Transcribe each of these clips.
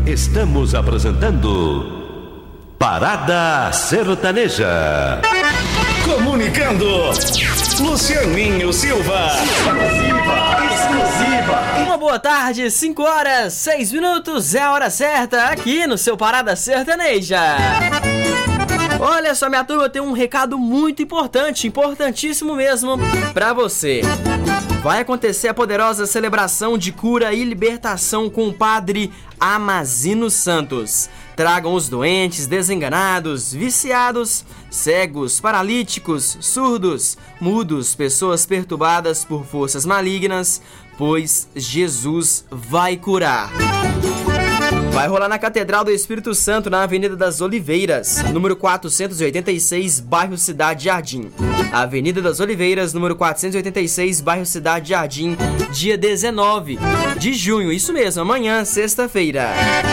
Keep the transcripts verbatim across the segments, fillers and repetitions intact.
Estamos apresentando Parada Sertaneja. Comunicando, Lucianinho Silva. Exclusiva. Uma boa tarde, cinco horas, seis minutos, é a hora certa aqui no seu Parada Sertaneja. Olha só, minha turma, eu tenho um recado muito importante, importantíssimo mesmo, pra você. Vai acontecer a poderosa celebração de cura e libertação com o Padre Amazino Santos. Tragam os doentes, desenganados, viciados, cegos, paralíticos, surdos, mudos, pessoas perturbadas por forças malignas, pois Jesus vai curar. Vai rolar na Catedral do Espírito Santo, na Avenida das Oliveiras, número quatrocentos e oitenta e seis, bairro Cidade Jardim. Avenida das Oliveiras, número quatrocentos e oitenta e seis, bairro Cidade Jardim, dia dezenove de junho, isso mesmo, amanhã, sexta-feira.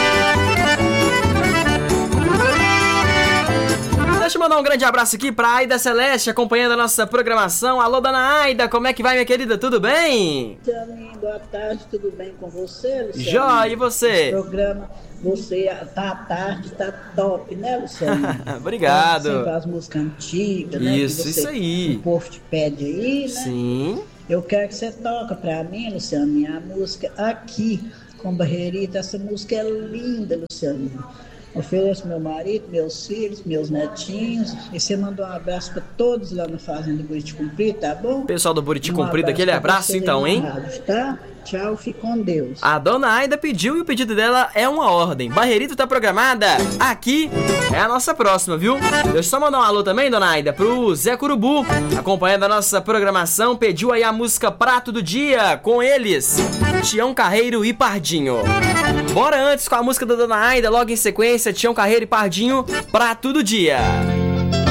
Deixa eu mandar um grande abraço aqui pra Aida Celeste, acompanhando a nossa programação. Alô, dona Aida, como é que vai, minha querida? Tudo bem? Lucianinho, boa tarde, tudo bem com você, Lucianinho? Jó, e você? Esse programa, você tá à tarde, tá top, né, Lucianinho? Obrigado. Sempre as músicas antigas, né? Isso, que você, isso aí. O povo te pede aí, né? Sim. Eu quero que você toque pra mim, Lucianinho, a música Aqui, com Barreirita. Essa música é linda, Lucianinho. Ofereço meu marido, meus filhos, meus netinhos. E você mandou um abraço pra todos lá na Fazenda do Buriti Comprido, tá bom? Pessoal do Buriti Um Comprido, aquele abraço então, hein? Rádio, tá? Tchau, fique com Deus. A dona Aida pediu e o pedido dela é uma ordem. Barreirito tá programada? Aqui é a nossa próxima, viu? Deixa eu só mandar um alô também, dona Aida, pro Zé Curubu, acompanhando a nossa programação, pediu aí a música Prato do Dia, com eles, Tião Carreiro e Pardinho. Bora antes com a música da dona Aida, logo em sequência, Tião Carreiro e Pardinho, Prato do Dia.